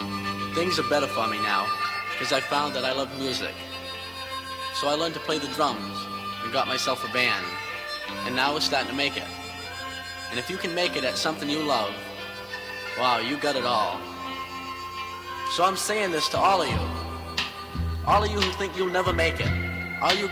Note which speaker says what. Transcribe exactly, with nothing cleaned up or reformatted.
Speaker 1: Things are better for me now, because I found that I love music. So I learned to play the drums and got myself a band, and now we're starting to make it. And if you can make it at something you love, wow, you got it all. So I'm saying this to all of you. All of you who think you'll never make it. All you